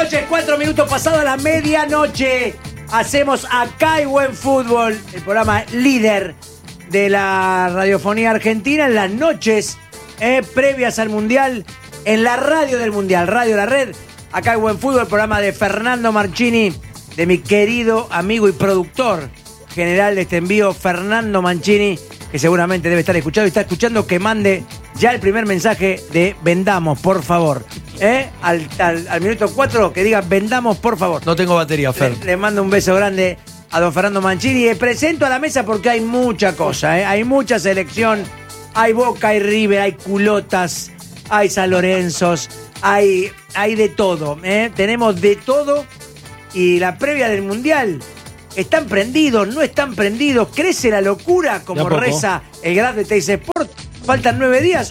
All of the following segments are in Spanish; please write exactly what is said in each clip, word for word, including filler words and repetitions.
noches, cuatro minutos pasado la medianoche. Hacemos Acá hay buen fútbol, el programa líder de la radiofonía argentina en las noches eh, previas al Mundial, en la radio del Mundial, Radio La Red. Acá hay buen fútbol, el programa de Fernando Mancini, de mi querido amigo y productor general de este envío, Fernando Mancini, que seguramente debe estar escuchando y está escuchando, que mande ya el primer mensaje de vendamos, por favor. ¿Eh? Al, al, al minuto cuatro, que diga vendamos, por favor. No tengo batería, Fer. Le, le mando un beso grande a don Fernando Mancini. Y presento a la mesa porque hay mucha cosa, ¿eh? Hay mucha selección. Hay Boca, hay River, hay culotas, hay San Lorenzos, hay, hay de todo, ¿eh? Tenemos de todo. Y la previa del Mundial, ¿están prendidos? ¿No están prendidos? ¿Crece la locura como reza el graf de Teis Sport? ¿Faltan nueve días?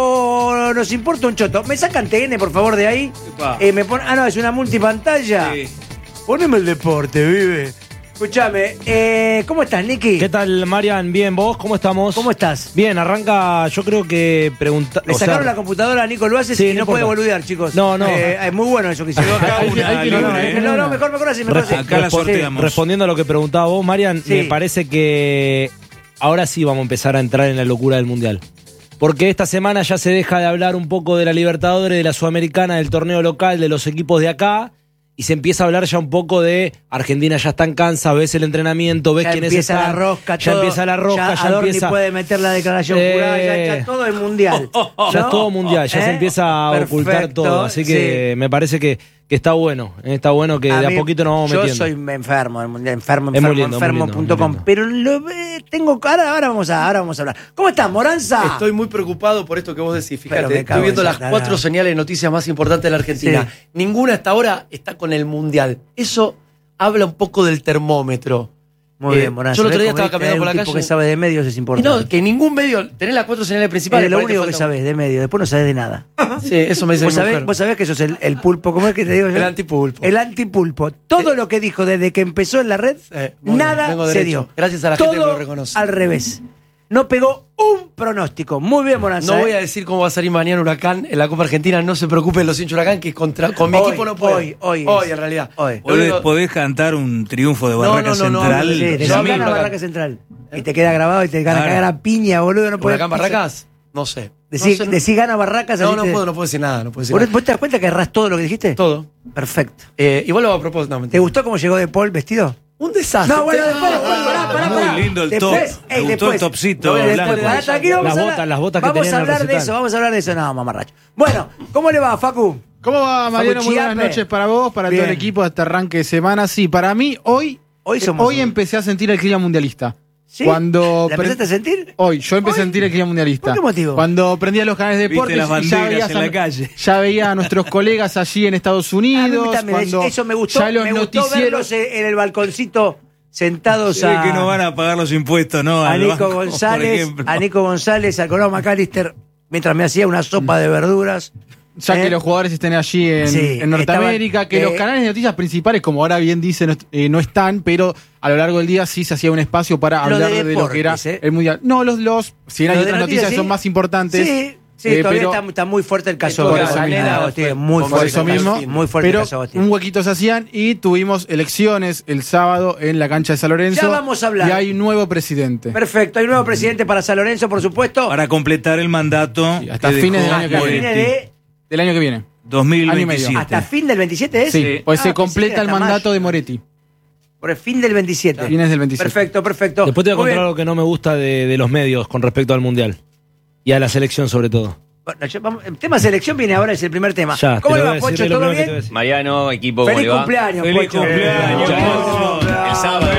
¿O nos importa un choto? ¿Me sacan T N, por favor, de ahí? Eh, me pon... Ah, no, es una multipantalla. Sí. Poneme el deporte, vive. Escuchame, eh, ¿cómo estás, Nicky? ¿Qué tal, Marian? Bien, ¿vos? ¿Cómo estamos? ¿Cómo estás? Bien, arranca, yo creo que preguntar... Le sacaron sea, la computadora a Nico Luaces sí, y no, no puede boludear, chicos. No, no. Eh, es muy bueno eso que hicieron. Acá una, no, no, no, no, no, mejor, mejor así, mejor así. Acá la sorteamos. Respondiendo a lo que preguntaba vos, Marian, sí. Me parece que ahora sí vamos a empezar a entrar en la locura del Mundial. Porque esta semana ya se deja de hablar un poco de la Libertadores, de la Sudamericana, del torneo local, de los equipos de acá, y se empieza a hablar ya un poco de Argentina ya está en cansa, ves el entrenamiento, ves quiénes están. Ya empieza la rosca, ya todo, empieza la rosca, ya, ya Adorni empieza... puede meter la declaración eh, jurada, ya, ya todo es mundial. Oh, oh, ¿no? Ya es todo mundial, ya ¿Eh? se empieza a Perfecto, ocultar todo, así que sí. me parece que, que está bueno, está bueno que a de mí, a poquito nos vamos yo metiendo. Yo soy enfermo del mundial, enfermo, enfermo, lindo, enfermo punto com, pero lo, eh, tengo ahora, ahora vamos a, ahora vamos a hablar. ¿Cómo estás, Moranza? Estoy muy preocupado por esto que vos decís, fíjate, estoy viendo las cuatro nada. señales de noticias más importantes de la Argentina. Sí. Ninguna hasta ahora está con el mundial. Eso habla un poco del termómetro. Muy eh, bien, Moranza. Yo el otro día estaba caminando por la calle. Tipo que sabe de medios es importante. No, que ningún medio, tenés las cuatro señales principales. Es lo único que sabés de medios, después no sabés de nada. Sí, eso me dice ¿Vos mi sabés, mujer. vos sabés que sos el, el pulpo, ¿cómo es que te digo yo? El antipulpo. El antipulpo. Todo sí. lo que dijo desde que empezó en la red, eh, nada se dio. Gracias a la Todo gente que lo reconoce. Al revés. No pegó un pronóstico. Muy bien, Moranza. No voy ¿eh? a decir cómo va a salir mañana Huracán en la Copa Argentina. No se preocupen los hinchas Huracán, que contra, con mi hoy, equipo no puedo. Hoy, hoy. Hoy, en realidad. Hoy. ¿Podés, ¿Podés cantar un triunfo de Barraca no, no, no, Central? No, sí, de no, gana Barraca Central. Y te queda grabado y te gana cagar a piña, boludo. No ¿Huracán Barracas? No sé. Decí, no sé, decí gana Barracas. No, no puedo, no puedo decir nada. No puedo decir ¿Vos, nada. ¿Vos te das cuenta que errás todo lo que dijiste? Todo. Perfecto. Eh, igual lo a propósito. No, ¿Te gustó cómo llegó De Paul vestido? Un desastre. No, bueno, después, ah, bueno, pará, pará, pará. Muy lindo el después, top. Ey, Me después, gustó el topcito después, blanco. Después, tranquilo, vamos las a botas, hablar, las botas que vamos tenían a hablar en el de recital. eso, vamos a hablar de eso. No, mamarracho. Bueno, ¿cómo le va, Facu? ¿Cómo va, Mariano? Muy buenas noches para vos, para Bien. todo el equipo de este arranque de semana. Sí, para mí, hoy, hoy, somos hoy empecé a sentir el clima mundialista. ¿Sí? Cuando ¿La empezaste a sentir? Hoy, yo empecé ¿Hoy? a sentir el clima mundialista. ¿Por qué motivo? Cuando prendía los canales de deportes, las ya veía, en la calle. ya veía a nuestros colegas allí en Estados Unidos. A mí cuando eso me gustó, ya los me gustó noticieros verlos en el balconcito sentados a... que no van a pagar los impuestos, ¿no? A Nico banco, González, a Nico González, a Colón McAllister, mientras me hacía una sopa de verduras. Ya ¿Eh? que los jugadores estén allí en, sí, en Norteamérica, estaban, que eh, los canales de noticias principales, como ahora bien dicen, eh, no están, pero a lo largo del día sí se hacía un espacio para hablar de, de lo que era ¿eh? el Mundial. No, los, los si hay otras noticias que ¿sí? son más importantes. Sí. Sí, eh, todavía pero, está, está muy fuerte el caso por de eso Canela, Agostín, muy por fuerte eso mismo, muy fuerte pero el caso Agostín. Un huequito se hacían y tuvimos elecciones el sábado en la cancha de San Lorenzo. Ya vamos a hablar. Y hay un nuevo presidente. Perfecto, hay un nuevo presidente para San Lorenzo, por supuesto. Para completar el mandato. Sí, hasta fines del año que viene. De... Del año que viene. dos mil veintisiete. ¿Hasta fin del veintisiete es? Sí, pues ah, se completa el mandato mayo. de Moretti. Por el fin del veintisiete. Fines del veintisiete. Perfecto, perfecto. Después te voy a contar algo que no me gusta de, de los medios con respecto al Mundial. Y a la selección sobre todo. Bueno, yo, vamos, el tema selección viene ahora, es el primer tema. Ya, ¿Cómo le va, Pocho? ¿Todo bien? Mariano, equipo, ¿cómo Feliz le va? cumpleaños, Feliz Pocho. cumpleaños, Pocho. El sábado.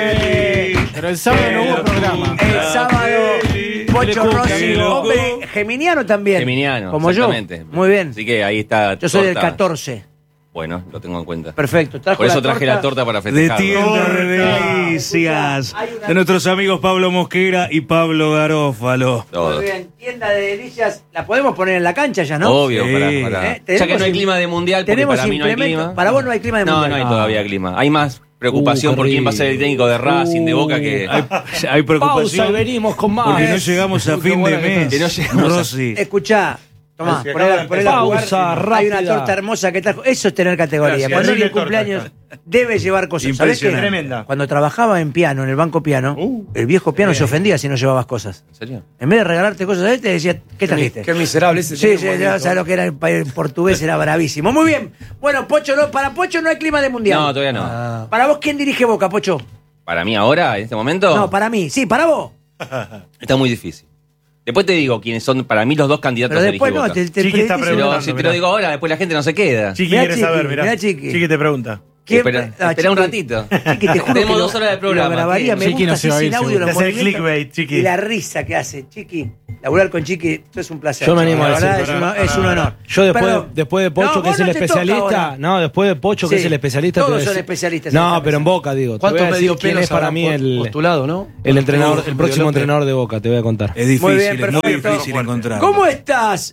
Pero el sábado no hubo programa. El sábado, Pocho Rossi, hombre geminiano también. Geminiano, como yo. Muy bien. Así que ahí está. Yo soy torta. del catorce. Bueno, lo tengo en cuenta. Perfecto. Por eso traje torta? la torta para De festejar. tienda de delicias. De nuestros amigos Pablo Mosquera y Pablo Garófalo. Todo. Muy bien. Tienda de delicias. La podemos poner en la cancha ya, ¿no? Obvio, Sí. para, para. ¿Eh? Ya que no hay Tenemos clima de mundial, porque Tenemos para mí no hay implemento. clima. Para vos no hay clima de No, mundial. no hay Ah. todavía clima. Hay más preocupación Uh, por quién va a ser el técnico de Racing, de Boca, que... Hay, hay preocupación. Pausa y venimos con más. Porque no llegamos a Uy, qué fin de buena que mes. está. Que no llegamos a- Rossi. Escuchá, Tomá, ponela, ponela a jugar. Pausa rápida. Hay una torta hermosa que trajo. Eso es tener categoría. Gracias. Cuando Sí, alguien torta, cumpleaños, torta. debe llevar cosas. ¿Sabés qué? Impresionante. Tremenda. Cuando trabajaba en piano, en el banco piano, Uh. el viejo piano se ofendía si no llevabas cosas. ¿En serio? En vez de regalarte cosas a él, te decía, ¿qué trajiste? Qué miserable ese. Sí, sí, ya sabes lo que era el, pa- el portugués, era bravísimo. Muy bien. Bueno, Pocho, no, para Pocho no hay clima de mundial. No, todavía no. Ah. Para vos, ¿quién dirige Boca, Pocho? Para mí ahora, en este momento, No, para mí. Sí, para vos. está muy difícil. Después te digo quiénes son para mí los dos candidatos Pero a después dirigir no, Boca. te, te Chiqui está predicís- Pero preguntando, si te mirá. lo digo ahora, después la gente no se queda. Chiqui Mirá, quiere Chiqui, saber, mirá. mirá, Chiqui. Chiqui te pregunta. ¿Quién- Espera, ah, espera un Chiqui. ratito. Chiqui, te juro Tenemos que dos lo- horas de programa. Lo grabaría, me Chiqui gusta no se va a así ir, sin audio seguro. los Te hace el movimientos clickbait, Chiqui. y la risa que hace. Chiqui, laburar con Chiqui, esto es un placer. Yo me animo la a decir, verdad, es, pará, un, pará, es un pará. honor. Yo después, Perdón. después de Pocho, No, que es vos el no te toca especialista. ahora. No, después de Pocho, que Sí. es el especialista. te Todos voy a son decir- especialistas en No, esta pero en mesa. Boca, digo. Te voy ¿Cuántos a decir medio quién pelos es para habrán mí el, postulado, no? el entrenador, Uh, el próximo Medio López. entrenador de Boca? Te voy a contar. Es difícil, Muy bien, es muy perfecto. difícil encontrar. ¿Cómo estás,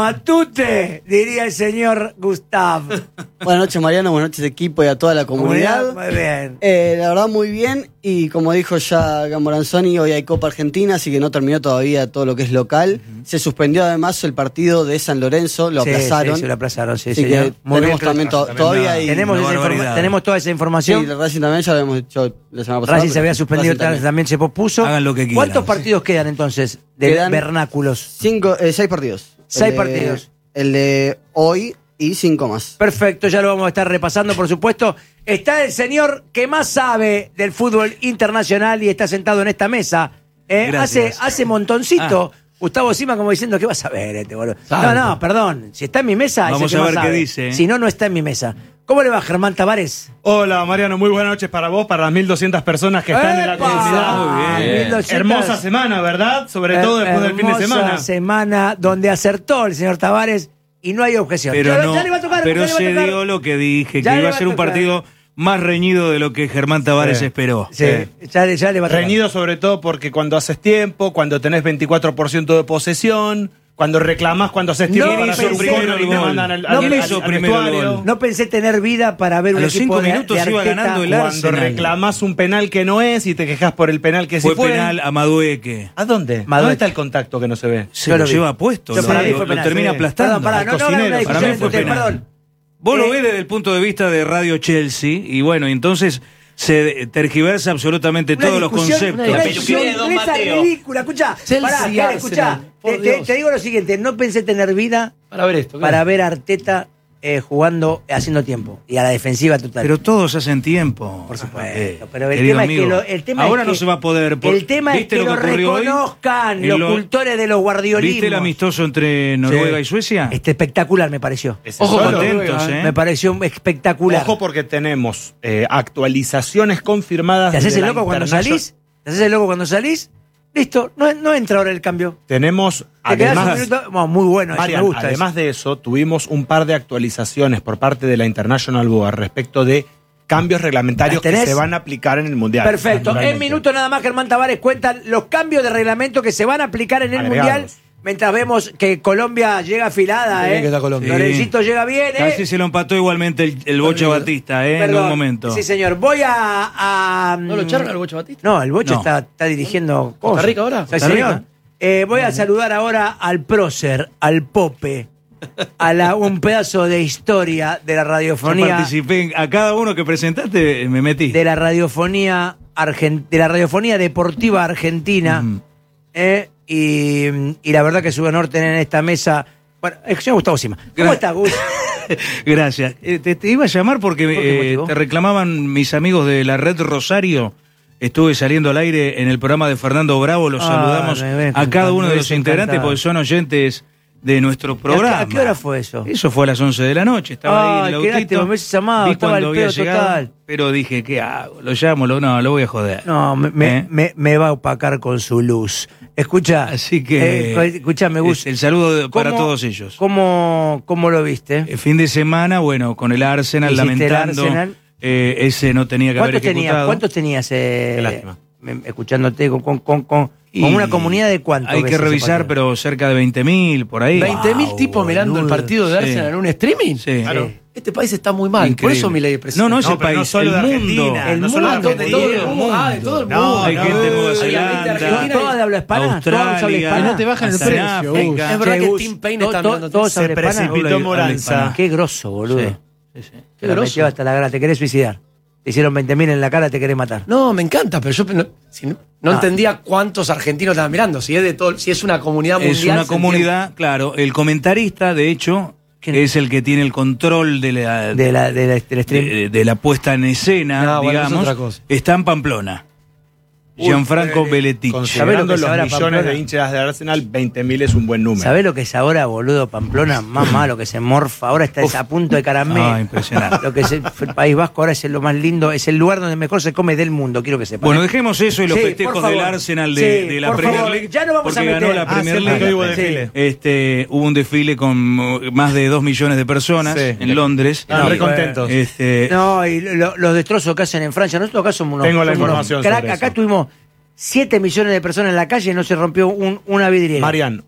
Matute? Diría el señor Gustav. Buenas noches, Mariano, buenas noches, equipo y a toda la comunidad. Muy bien. Eh, la verdad, muy bien. Y como dijo ya Gamoranzoni, hoy hay Copa Argentina, así que no terminó todavía todo lo que es local. Se suspendió además el partido de San Lorenzo, lo Sí, aplazaron. Sí, sí, lo aplazaron, sí, Así señor. que Muy tenemos bien, también to- Tremenda- todavía hay. Tenemos, Una esa informa- barbaridad. tenemos toda esa Sí, información. el Racing también ya lo hemos dicho la semana pasada. Racing se pero había suspendido, Racing también. también se pospuso. Hagan lo que quieran. ¿Cuántos partidos quedan entonces de Quedan- vernáculos? Cinco, eh, seis partidos. Seis El de- partidos. El de hoy y cinco más. Perfecto, ya lo vamos a estar repasando, por supuesto. Está el señor que más sabe del fútbol internacional y está sentado en esta mesa. Eh, hace, Gracias. hace montoncito. Gustavo Sima como diciendo, ¿qué vas a ver este boludo? No, Santo. no, perdón. Si está en mi mesa, es el Vamos que a más ver qué sabe. dice, ¿eh? Si no, no está en mi mesa. ¿Cómo le va, Germán Tavares? Hola, Mariano, muy buenas noches para vos, para las mil doscientas personas que están en la ¡Epa! comunidad. Muy bien. mil doscientas. Hermosa semana, ¿verdad? Sobre todo después del fin de Hermosa semana. semana donde acertó el señor Tavares y no hay objeción. Pero Ya- no, ya le va a tocar, pero ya le va a se tocar. dio lo que dije, Ya que le iba va a a ser un tocar. partido más reñido de lo que Germán Tavares Sí. esperó. Sí, ya, le- ya le va a tocar. Reñido sobre todo porque cuando haces tiempo, cuando tenés veinticuatro por ciento de posesión, cuando reclamás, cuando haces tiempo No para hacer un pensé- corner y te gol. mandan al, No al- me al- hizo al primero el vestuario. gol. No pensé tener vida para ver A un los equipo cinco de, minutos de iba Arteta. ganando el Cuando Arsenal. reclamás un penal que no es y te quejas por el penal que Fue sí fue. penal a Madueque. ¿A dónde? Madueque. ¿Dónde está el contacto que no se ve? Se Yo lo lo vi. lleva puesto. Yo lo, para mí lo- fue lo penal, termina sí. aplastando. Perdón, pará, al no, no, cocinero. no, no, Para mí fue discusión, penal. perdón. Vos lo Eh, ves desde el punto de vista de Radio Chelsea y bueno, y entonces se tergiversa absolutamente Una todos los discusión- conceptos. Una La discusión peluquería de Don esa Mateo. ridícula, escuchá. Chelsea, Pará, Jere, Arsenal, escuchá. por Te, te- Dios. te digo lo siguiente, no pensé tener vida Para ver esto. para ver a Arteta eh, jugando, haciendo tiempo y a la defensiva total. Pero todos hacen tiempo. Por supuesto. Eh, Pero el querido tema es que amigo, lo- el tema ahora es no que- se va a poder. por- el tema es ¿viste que lo, ocurrió hoy? reconozcan En los lo- cultores de los guardiolismos. ¿Viste el amistoso entre Noruega y Suecia? Este espectacular me pareció. Ojo, Solo. contentos, ¿eh? Me pareció espectacular. Ojo porque tenemos eh, actualizaciones confirmadas. ¿Te haces de el la loco cuando International- salís? ¿Te haces el loco cuando salís? Listo, no, no entra ahora el cambio. Tenemos, Te quedás un además, minuto. Bueno, muy bueno, eso Marian, me gusta. además eso. de eso, tuvimos un par de actualizaciones por parte de la International Board respecto de cambios reglamentarios ¿Las que tenés? se van a aplicar en el Mundial. Perfecto. En naturalmente. minutos nada más, Germán Tavares cuenta los cambios de reglamento que se van a aplicar en el Agregados. Mundial. Mientras vemos que Colombia llega afilada, Qué bien ¿eh? que está Colombia. Lorencito llega bien, ¿eh? Casi se lo empató igualmente el, el Bocha Batista, ¿eh? En Perdón. un momento. Sí, señor. Voy a. a- ¿No lo echaron al Bocha Batista? No, el Bocha No. está, está dirigiendo. ¿Costa cosas. Rica ahora? Sí, Costa señor. Rica. Eh, voy a saludar ahora al prócer, al Pope, a la, un pedazo de historia de la Yo radiofonía. participé en- a cada uno que presentaste, me metí. De la radiofonía argen- de la radiofonía deportiva argentina. Mm. eh, y, y la verdad que es un honor tener en esta mesa. Bueno, el señor Gustavo Sima. ¿Cómo Gra- estás, Gus? Gracias. Eh, te, te iba a llamar porque ¿Por qué eh, motivo? te reclamaban mis amigos de la Red Rosario. Estuve saliendo al aire en el programa de Fernando Bravo. Los Ah, saludamos me ves a cada uno de encantado, los me ves integrantes encantado. porque son oyentes de nuestro ¿A qué- programa. ¿A qué hora fue eso? Eso fue a las once de la noche. Estaba ahí Ay, en qué el lástima, autito. me hubiese llamado, Vi estaba cuando al había pedo llegado, total. pero dije, ¿qué hago? Lo llamo, lo, no, lo voy a joder. No, me, me, ¿Eh? me, me va a opacar con su luz. Escucha. Así que. Eh, escuchame, Gus. es el saludo de- para ¿Cómo- todos ellos. ¿Cómo, cómo lo viste? El fin de semana, bueno, con el Arsenal ¿Hiciste el lamentando. Arsenal? eh, ese no tenía que haber ¿Cuántos tenías, ejecutado. ¿Cuántos tenías eh, Qué lástima. me- escuchándote con, con, con, con, Y con una comunidad de cuántos? Hay ves que ese revisar, partido? pero cerca de veinte mil por ahí. ¿veinte mil Wow, tipos mirando el boludo. partido de Sí. Arsenal en un streaming? Sí. Claro. Sí. Este país está muy mal, Increíble. por eso mi ley es presidente. No, no ese No, pero país, no solo el de mundo. Argentina, El no mundo, solo de Ah, de todo el Argentina. mundo. Ah, de todo el mundo. No, Hay no, gente en Nueva Hay Zelanda, gente argentina. ¿Toda de habla hispana? ¿Todos habla Australia, hispana? Y no te bajan el hasta en precio, África. Gus. Es verdad que Gus, Tim Payne to- está to- mirando. todos Se habla hispana. precipitó Habla- Moranza. habla Qué grosso, boludo. Sí. Te la grosso. metió hasta la cara, te querés suicidar. Te hicieron veinte mil en la cara, te querés matar. No, me encanta, pero yo no, si no, no Ah. entendía cuántos argentinos estaban mirando. Si es de todo, si es una comunidad mundial. Es una se comunidad, claro. El comentarista, de hecho, ¿Quién? es el que tiene el control de la, De la, de la, del stream. de, de la puesta en escena, No, bueno, es digamos. otra cosa. Está en Pamplona. Gianfranco Belletich. ¿Sabés lo Considerando que es los ahora millones Pamplona? de hinchas de Arsenal, veinte mil es un buen número. ¿Sabés lo que es ahora, boludo, Pamplona? Más malo que se morfa. Ahora está a punto de caramelo. Ah, impresionante. Lo que es el, el País Vasco ahora es lo más lindo, es el lugar donde mejor se come del mundo, quiero que sepan. Bueno, dejemos eso y los Sí, festejos por favor. del Arsenal de, Sí, de la por Premier favor. League. Ya no vamos porque a meter. ganó la Ah, Premier sí, League. porque hubo Sí. desfile. Este, hubo un desfile con uh, más de dos millones de personas Sí. en Londres. Estaban No, re contentos. Este, No, y lo- los destrozos que hacen en Francia, nosotros acá somos unos, Tengo la somos unos información crack. sobre Acá eso. tuvimos siete millones de personas en la calle y no se rompió un- una vidriera. Marian,